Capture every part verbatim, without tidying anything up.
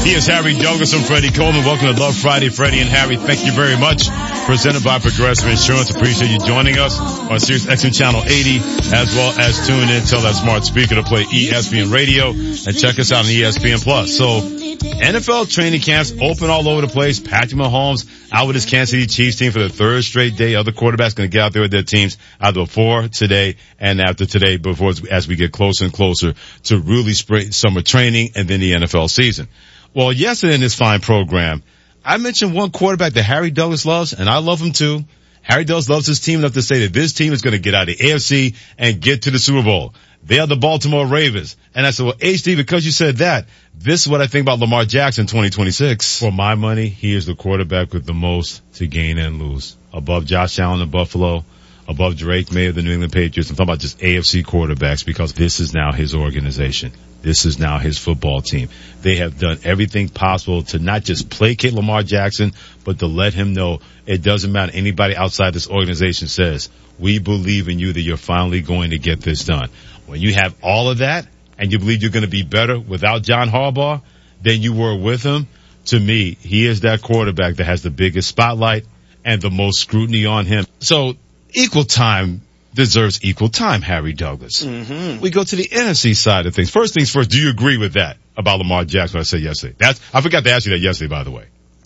He is Harry Douglas and Freddie Coleman. Welcome to Love Friday, Freddie and Harry. Thank you very much. Presented by Progressive Insurance. Appreciate you joining us on Sirius X M Channel eighty, as well as tune in, tell that smart speaker to play E S P N Radio, and check us out on E S P N Plus. So, N F L training camps open all over the place. Patrick Mahomes out with his Kansas City Chiefs team for the third straight day. Other quarterbacks going to get out there with their teams either before today and after today, before as we get closer and closer to really spring summer training and then the N F L season. Well, yesterday in this fine program, I mentioned one quarterback that Harry Douglas loves, and I love him too. Harry Douglas loves his team enough to say that this team is going to get out of the A F C and get to the Super Bowl. They are the Baltimore Ravens. And I said, well, H D, because you said that, this is what I think about Lamar Jackson twenty twenty-six. For my money, he is the quarterback with the most to gain and lose. Above Josh Allen of Buffalo, above Drake May of the New England Patriots. I'm talking about just A F C quarterbacks because this is now his organization. This is now his football team. They have done everything possible to not just placate Lamar Jackson, but to let him know it doesn't matter. Anybody outside this organization says, we believe in you that you're finally going to get this done. When you have all of that and you believe you're going to be better without John Harbaugh than you were with him, to me, he is that quarterback that has the biggest spotlight and the most scrutiny on him. So equal time deserves equal time, Harry Douglas. Mm-hmm. We go to the N F C side of things. First things first, do you agree with that about Lamar Jackson? I said yesterday. That's, I forgot to ask you that yesterday, by the way.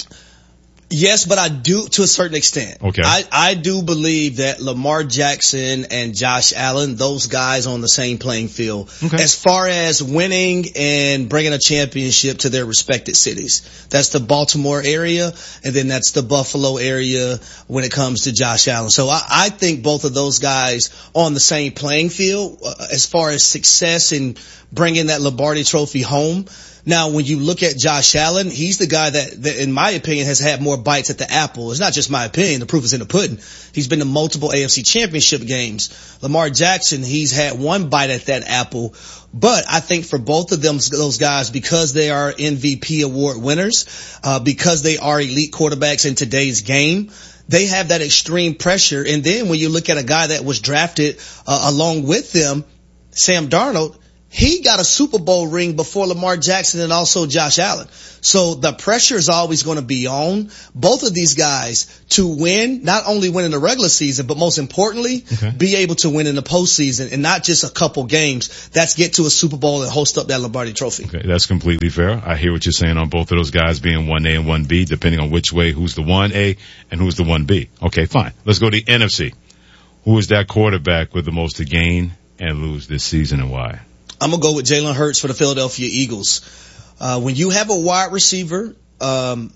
Yes, but I do to a certain extent. Okay. I, I do believe that Lamar Jackson and Josh Allen, those guys on the same playing field. Okay. As far as winning and bringing a championship to their respected cities. That's the Baltimore area, and then that's the Buffalo area when it comes to Josh Allen. So I, I think both of those guys on the same playing field uh, as far as success in bringing that Lombardi Trophy home. Now, when you look at Josh Allen, he's the guy that, that, in my opinion, has had more bites at the apple. It's not just my opinion. The proof is in the pudding. He's been to multiple A F C championship games. Lamar Jackson, he's had one bite at that apple. But I think for both of them, those guys, because they are M V P award winners, uh, because they are elite quarterbacks in today's game, they have that extreme pressure. And then when you look at a guy that was drafted uh, along with them, Sam Darnold, he got a Super Bowl ring before Lamar Jackson and also Josh Allen. So the pressure is always going to be on both of these guys to win, not only win in the regular season, but most importantly, okay. be able to win in the postseason and not just a couple games. That's get to a Super Bowl and host up that Lombardi Trophy. Okay, that's completely fair. I hear what you're saying on both of those guys being one A and one B, depending on which way, who's the one A and who's the one B. Okay, fine. Let's go to the N F C. Who is that quarterback with the most to gain and lose this season and why? I'm going to go with Jalen Hurts for the Philadelphia Eagles. Uh, when you have a wide receiver, um,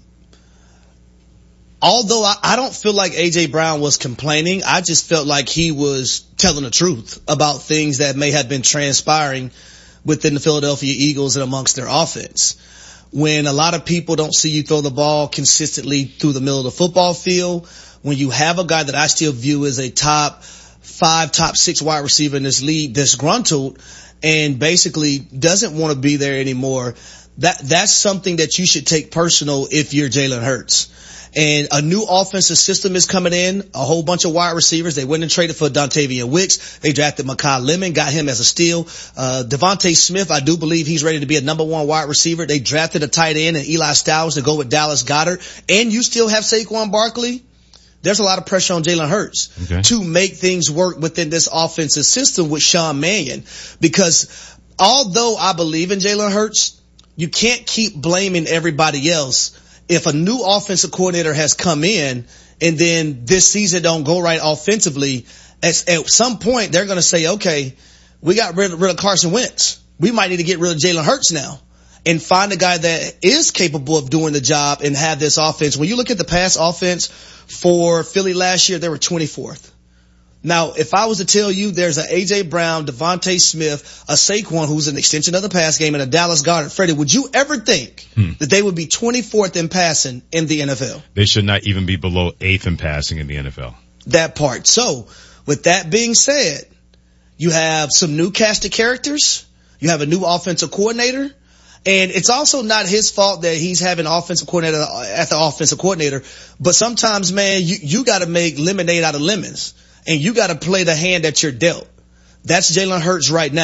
although I, I don't feel like A J Brown was complaining, I just felt like he was telling the truth about things that may have been transpiring within the Philadelphia Eagles and amongst their offense. When a lot of people don't see you throw the ball consistently through the middle of the football field, when you have a guy that I still view as a top five, top six wide receiver in this league disgruntled, and basically doesn't want to be there anymore, that that's something that you should take personal if you're Jalen Hurts. And a new offensive system is coming in, a whole bunch of wide receivers. They went and traded for Dontavian Wicks. They drafted Mekhi Lemon, got him as a steal. Uh, Devontae Smith, I do believe he's ready to be a number one wide receiver. They drafted a tight end and Eli Styles to go with Dallas Goedert. And you still have Saquon Barkley. There's a lot of pressure on Jalen Hurts okay. to make things work within this offensive system with Sean Mannion. Because although I believe in Jalen Hurts, you can't keep blaming everybody else. If a new offensive coordinator has come in and then this season don't go right offensively, at, at some point they're going to say, okay, we got rid of, rid of Carson Wentz. We might need to get rid of Jalen Hurts now and find a guy that is capable of doing the job and have this offense. When you look at the pass offense for Philly last year, they were twenty-fourth. Now, if I was to tell you there's a A J Brown, Devontae Smith, a Saquon who's an extension of the pass game, and a Dallas Goedert, Freddie, would you ever think hmm. that they would be twenty-fourth in passing in the N F L? They should not even be below eighth in passing in the N F L. That part. So, with that being said, you have some new cast of characters. You have a new offensive coordinator. And it's also not his fault that he's having offensive coordinator at the offensive coordinator. But sometimes, man, you, you got to make lemonade out of lemons. And you got to play the hand that you're dealt. That's Jalen Hurts right now.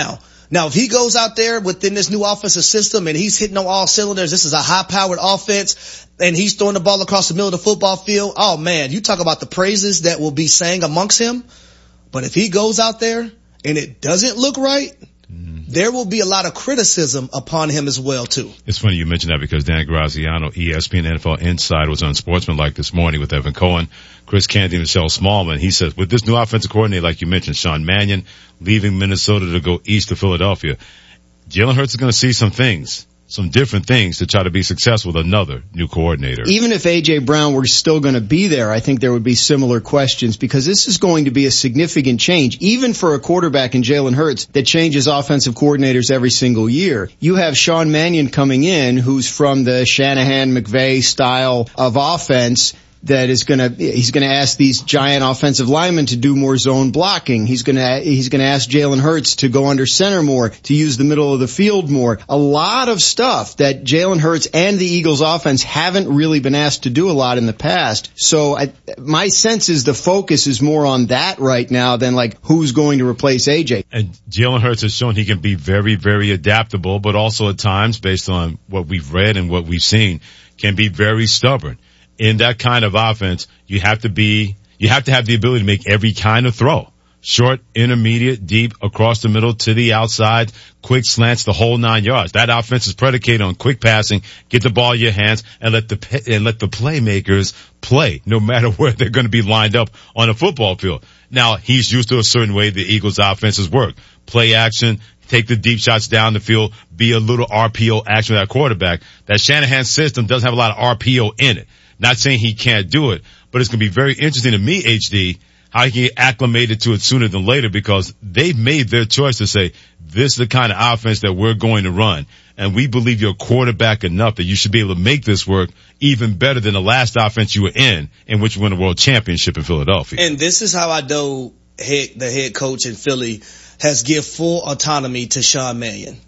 Now, if he goes out there within this new offensive system and he's hitting on all cylinders, this is a high-powered offense, and he's throwing the ball across the middle of the football field, oh, man, you talk about the praises that will be sang amongst him. But if he goes out there and it doesn't look right, mm-hmm. there will be a lot of criticism upon him as well, too. It's funny you mention that because Dan Graziano, E S P N N F L Inside, was on Sportsmanlike this morning with Evan Cohen, Chris Canty, and Michelle Smallman. He says, with this new offensive coordinator, like you mentioned, Sean Mannion, leaving Minnesota to go east to Philadelphia, Jalen Hurts is going to see some things, some different things to try to be successful with another new coordinator. Even if A J. Brown were still going to be there, I think there would be similar questions because this is going to be a significant change, even for a quarterback in Jalen Hurts that changes offensive coordinators every single year. You have Sean Mannion coming in, who's from the Shanahan-McVay style of offense, that is going to, he's going to ask these giant offensive linemen to do more zone blocking. He's going to, he's going to ask Jalen Hurts to go under center more, to use the middle of the field more. A lot of stuff that Jalen Hurts and the Eagles offense haven't really been asked to do a lot in the past. So I, my sense is the focus is more on that right now than like who's going to replace A J. And Jalen Hurts has shown he can be very, very adaptable, but also at times, based on what we've read and what we've seen, can be very stubborn. In that kind of offense, you have to be, you have to have the ability to make every kind of throw. Short, intermediate, deep, across the middle, to the outside, quick slants, the whole nine yards. That offense is predicated on quick passing, get the ball in your hands, and let the, and let the playmakers play, no matter where they're going to be lined up on a football field. Now, he's used to a certain way the Eagles offenses work. Play action, take the deep shots down the field, be a little R P O action with that quarterback. That Shanahan system doesn't have a lot of R P O in it. Not saying he can't do it, but it's going to be very interesting to me, H D, how he can get acclimated to it sooner than later because they've made their choice to say, this is the kind of offense that we're going to run. And we believe you're quarterback enough that you should be able to make this work even better than the last offense you were in, in which you won a world championship in Philadelphia. And this is how I know head, the head coach in Philly has given full autonomy to Sean Mannion.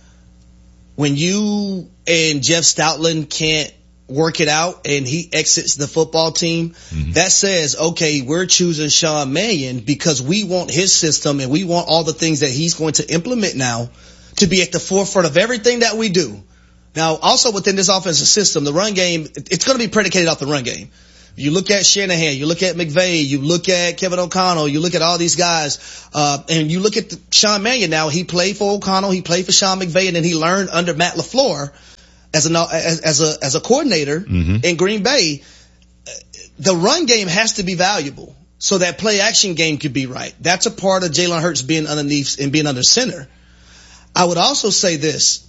When you and Jeff Stoutland can't work it out and he exits the football team, mm-hmm. that says, okay, we're choosing Sean Mannion because we want his system and we want all the things that he's going to implement now to be at the forefront of everything that we do. Now, also within this offensive system, the run game, it's going to be predicated off the run game. You look at Shanahan, you look at McVay, you look at Kevin O'Connell, you look at all these guys, uh, and you look at the, Sean Mannion now. He played for O'Connell, he played for Sean McVay, and then he learned under Matt LaFleur as a, as, as a, as a coordinator mm-hmm. in Green Bay. The run game has to be valuable so that play action game could be right. That's a part of Jalen Hurts being underneath and being under center. I would also say this.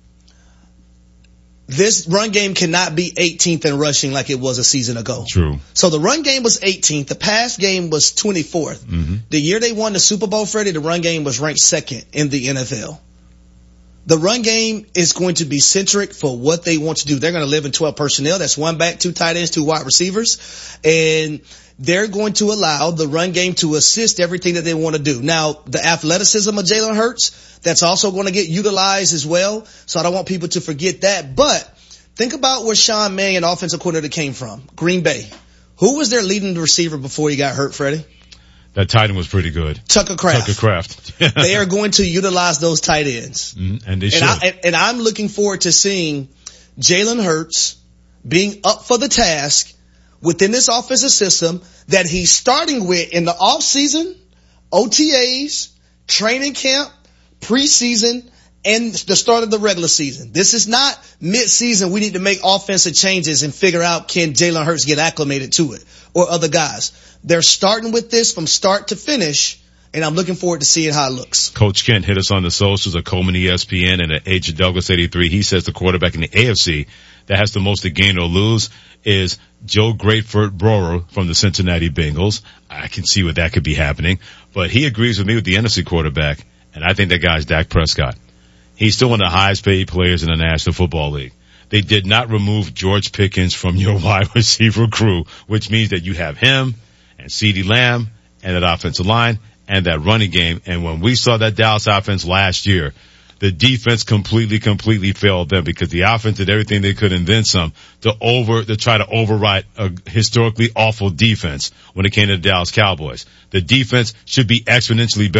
This run game cannot be eighteenth in rushing like it was a season ago. True. So the run game was eighteenth. The pass game was twenty-fourth. Mm-hmm. The year they won the Super Bowl, Freddie, the run game was ranked second in the N F L. The run game is going to be centric for what they want to do. They're going to live in twelve personnel. That's one back, two tight ends, two wide receivers. And they're going to allow the run game to assist everything that they want to do. Now, the athleticism of Jalen Hurts, that's also going to get utilized as well. So I don't want people to forget that. But think about where Sean Mannion, offensive coordinator, came from. Green Bay. Who was their leading receiver before he got hurt, Freddie? That tight end was pretty good. Tucker Kraft. Tucker Kraft. They are going to utilize those tight ends. Mm, and they should. And, I, and, and I'm looking forward to seeing Jalen Hurts being up for the task within this offensive system that he's starting with in the offseason, O T As, training camp, preseason, and the start of the regular season. This is not mid-season. We need to make offensive changes and figure out, can Jalen Hurts get acclimated to it or other guys. They're starting with this from start to finish, and I'm looking forward to seeing how it looks. Coach Kent hit us on the socials at Coleman E S P N and at Agent Douglas eighty-three. He says the quarterback in the A F C that has the most to gain or lose is Joe Greatford Brewer from the Cincinnati Bengals. I can see where that could be happening, but he agrees with me with the N F C quarterback, and I think that guy's Dak Prescott. He's still one of the highest paid players in the National Football League. They did not remove George Pickens from your wide receiver crew, which means that you have him and CeeDee Lamb and that offensive line and that running game. And when we saw that Dallas offense last year, the defense completely, completely failed them because the offense did everything they could and then some to over, to try to override a historically awful defense when it came to the Dallas Cowboys. The defense should be exponentially better.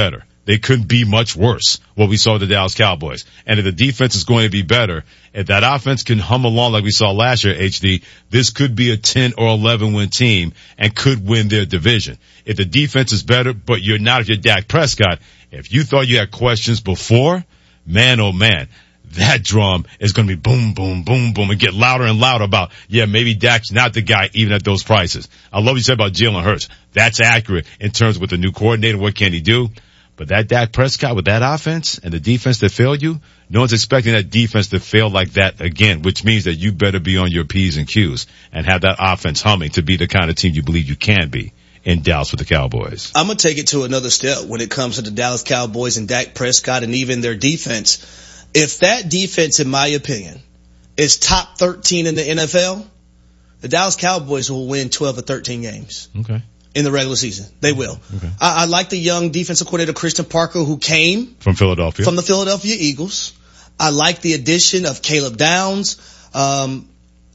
they couldn't be much worse, what we saw with the Dallas Cowboys. And if the defense is going to be better, if that offense can hum along like we saw last year, H D, this could be a ten or eleven win team and could win their division. If the defense is better, but you're not if you're Dak Prescott, if you thought you had questions before, man, oh man, that drum is going to be boom, boom, boom, boom, and get louder and louder about, yeah, maybe Dak's not the guy even at those prices. I love what you said about Jalen Hurts. That's accurate in terms of with the new coordinator, what can he do? But that Dak Prescott with that offense and the defense that failed you, no one's expecting that defense to fail like that again, which means that you better be on your P's and Q's and have that offense humming to be the kind of team you believe you can be in Dallas with the Cowboys. I'm going to take it to another step when it comes to the Dallas Cowboys and Dak Prescott and even their defense. If that defense, in my opinion, is top thirteen in the N F L, the Dallas Cowboys will win twelve or thirteen games. Okay. In the regular season. They will. Okay. I, I like the young defensive coordinator, Christian Parker, who came from Philadelphia, from the Philadelphia Eagles. I like the addition of Caleb Downs. Um,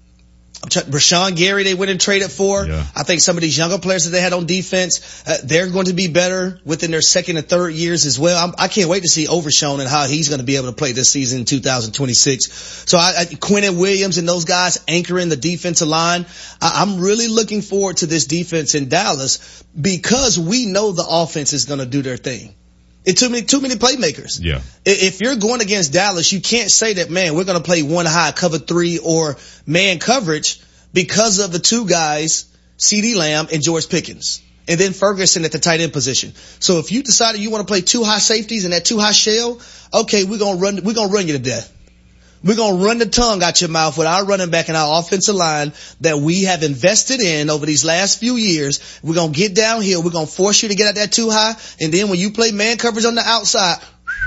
Rashawn Gary, they went and traded for. Yeah. I think some of these younger players that they had on defense, uh, they're going to be better within their second and third years as well. I'm, I can't wait to see Overshown and how he's going to be able to play this season in two thousand twenty-six. So I, I, Quinnen Williams and those guys anchoring the defensive line. I, I'm really looking forward to this defense in Dallas because we know the offense is going to do their thing. It's too many, too many playmakers. Yeah. If you're going against Dallas, you can't say that, man, we're going to play one high, cover three, or man coverage because of the two guys, CeeDee Lamb and George Pickens. And then Ferguson at the tight end position. So if you decided you want to play two high safeties and that two high shell, okay, we're going to run, we're going to run you to death. We're going to run the tongue out your mouth with our running back and our offensive line that we have invested in over these last few years. We're going to get downhill. We're going to force you to get out that too high. And then when you play man coverage on the outside,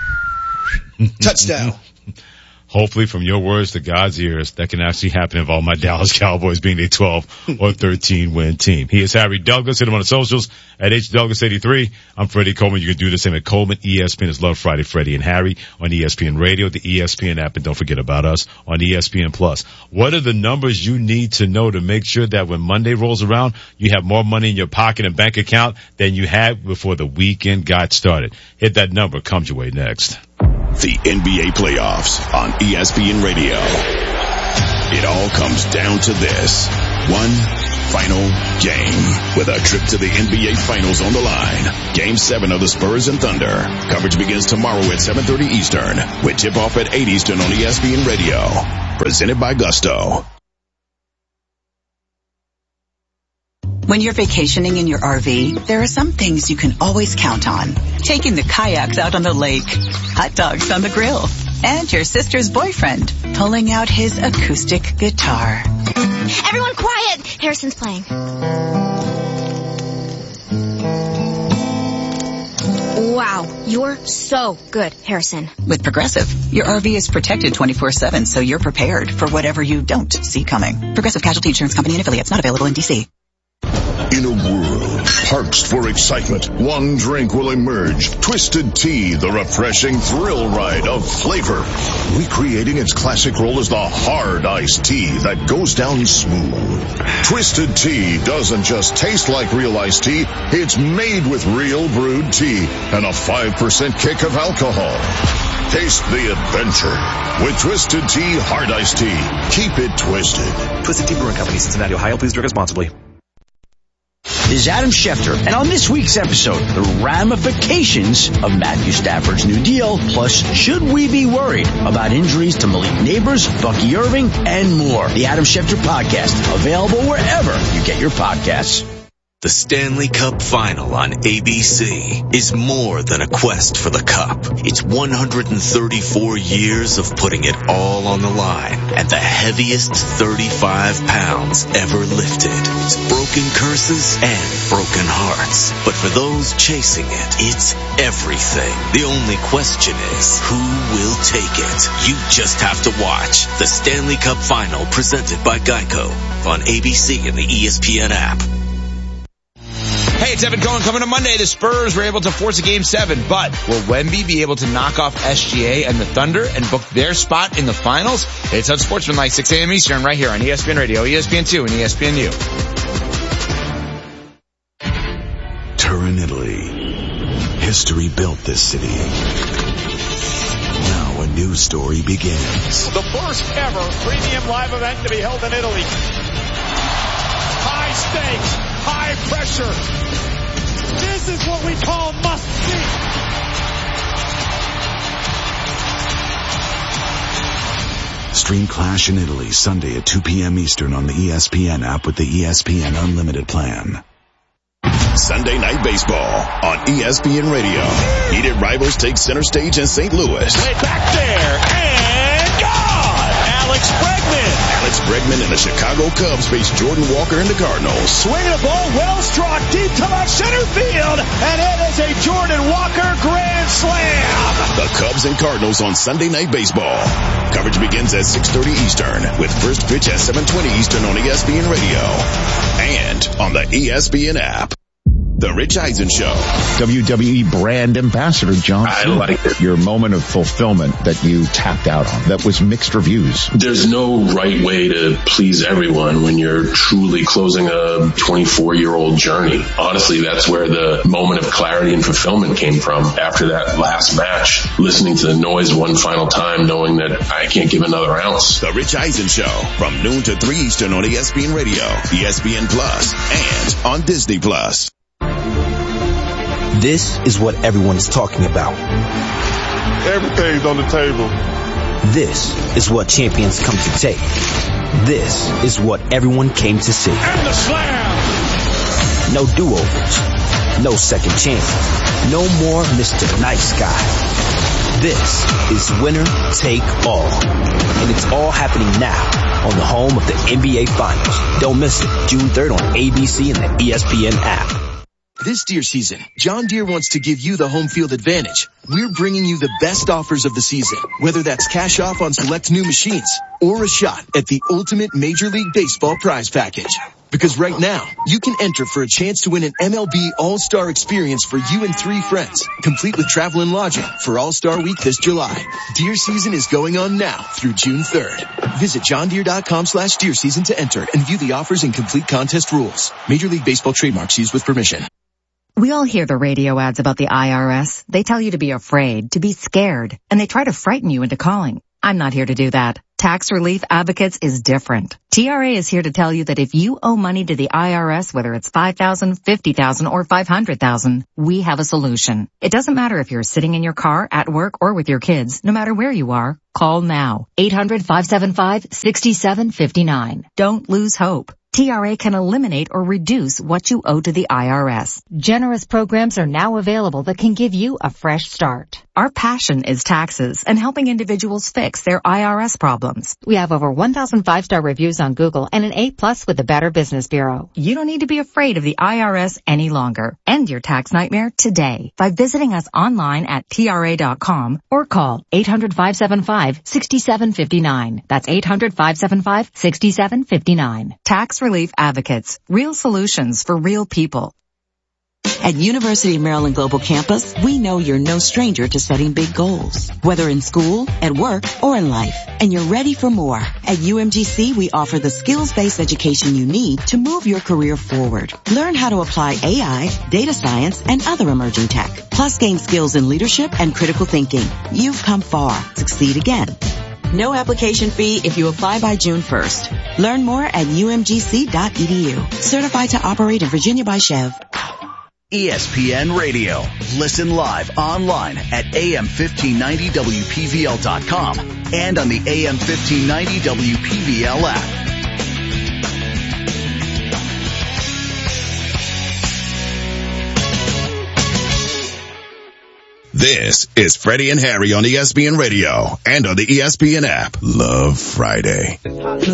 touchdown. Hopefully from your words to God's ears, that can actually happen involving my Dallas Cowboys being a twelve or thirteen win team. He is Harry Douglas. Hit him on the socials at H Douglas eighty-three. I'm Freddie Coleman. You can do the same at Coleman. E S P N is Love Friday, Freddie and Harry on E S P N Radio, the E S P N app, and don't forget about us on E S P N Plus. What are the numbers you need to know to make sure that when Monday rolls around, you have more money in your pocket and bank account than you had before the weekend got started? Hit that number. Comes your way next. The N B A playoffs on E S P N Radio. It all comes down to this. One final game with a trip to the N B A Finals on the line. Game seven of the Spurs and Thunder. Coverage begins tomorrow at seven thirty Eastern with tip-off at eight Eastern on E S P N Radio. Presented by Gusto. When you're vacationing in your R V, there are some things you can always count on. Taking the kayaks out on the lake, hot dogs on the grill, and your sister's boyfriend pulling out his acoustic guitar. Everyone quiet! Harrison's playing. Wow, you're so good, Harrison. With Progressive, your R V is protected twenty-four seven, so you're prepared for whatever you don't see coming. Progressive Casualty Insurance Company and affiliates, not available in D C. In a world parched for excitement, one drink will emerge. Twisted Tea, the refreshing thrill ride of flavor. Recreating its classic role as the hard iced tea that goes down smooth. Twisted Tea doesn't just taste like real iced tea, it's made with real brewed tea and a five percent kick of alcohol. Taste the adventure with Twisted Tea Hard Iced Tea. Keep it twisted. Twisted Tea Brewing Company, Cincinnati, Ohio. Please drink responsibly. This is Adam Schefter, and on this week's episode, the ramifications of Matthew Stafford's new deal, plus should we be worried about injuries to Malik Neighbors, Bucky Irving, and more. The Adam Schefter Podcast, available wherever you get your podcasts. The Stanley Cup Final on A B C is more than a quest for the cup. It's one hundred thirty-four years of putting it all on the line at the heaviest thirty-five pounds ever lifted. It's broken curses and broken hearts. But for those chasing it, it's everything. The only question is, who will take it? You just have to watch the Stanley Cup Final presented by Geico on A B C and the E S P N app. Hey, it's Evan Cohen. Coming to Monday, the Spurs were able to force a game seven, but will Wemby be able to knock off S G A and the Thunder and book their spot in the finals? It's Unsportsmanlike, six a.m. Eastern, right here on E S P N Radio, E S P N two, and E S P N U. Turin, Italy. History built this city. Now a new story begins. The first ever premium live event to be held in Italy. High stakes, high pressure. This is what we call must see. Stream Clash in Italy Sunday at two p.m. Eastern on the E S P N app with the E S P N Unlimited plan. Sunday Night Baseball on E S P N Radio. Heated rivals take center stage in Saint Louis. Way back there, and gone! Alex Bregman. Alex Bregman and the Chicago Cubs face Jordan Walker and the Cardinals. Swinging a ball well struck deep to left center field, and it is a Jordan Walker grand slam. The Cubs and Cardinals on Sunday Night Baseball. Coverage begins at six thirty Eastern with first pitch at seven twenty Eastern on E S P N Radio and on the E S P N app. The Rich Eisen Show. W W E brand ambassador John Cena. I like it. Your moment of fulfillment that you tapped out on. That was mixed reviews. There's no right way to please everyone when you're truly closing a twenty-four-year-old journey. Honestly, that's where the moment of clarity and fulfillment came from after that last match. Listening to the noise one final time, knowing that I can't give another ounce. The Rich Eisen Show from noon to three Eastern on E S P N Radio, E S P N Plus, and on Disney Plus. This is what everyone is talking about. Everything's on the table. This is what champions come to take. This is what everyone came to see. And the slam! No do-overs. No second chances. No more Mister Nice Guy. This is winner take all. And it's all happening now on the home of the N B A Finals. Don't miss it. June third on A B C and the E S P N app. This deer season, John Deere wants to give you the home field advantage. We're bringing you the best offers of the season, whether that's cash off on select new machines or a shot at the ultimate Major League Baseball prize package. Because right now, you can enter for a chance to win an M L B All-Star experience for you and three friends, complete with travel and lodging for All-Star Week this July. Deer season is going on now through June third. Visit johndeere.com slash deer season to enter and view the offers and complete contest rules. Major League Baseball trademarks used with permission. We all hear the radio ads about the I R S. They tell you to be afraid, to be scared, and they try to frighten you into calling. I'm not here to do that. Tax Relief Advocates is different. T R A is here to tell you that if you owe money to the I R S, whether it's five thousand dollars, fifty thousand dollars, or five hundred thousand dollars, we have a solution. It doesn't matter if you're sitting in your car, at work, or with your kids. No matter where you are, call now. eight hundred, five seven five, six seven five nine. Don't lose hope. T R A can eliminate or reduce what you owe to the I R S. Generous programs are now available that can give you a fresh start. Our passion is taxes and helping individuals fix their I R S problems. We have over one thousand five-star reviews on Google and an A plus with the Better Business Bureau. You don't need to be afraid of the I R S any longer. End your tax nightmare today by visiting us online at T R A dot com or call eight hundred, five seven five, six seven five nine. That's eight hundred, five seven five, six seven five nine. Tax Relief Advocates. Real solutions for real people. At University of Maryland Global Campus, we know you're no stranger to setting big goals, whether in school, at work, or in life, and you're ready for more. At U M G C, we offer the skills-based education you need to move your career forward. Learn how to apply A I, data science, and other emerging tech, plus gain skills in leadership and critical thinking. You've come far. Succeed again. No application fee if you apply by June first. Learn more at U M G C dot E D U. Certified to operate in Virginia by Chev. E S P N Radio. Listen live online at A M fifteen ninety W P V L dot com and on the A M fifteen ninety W P V L app. This is Freddie and Harry on E S P N Radio and on the E S P N app. Love Friday.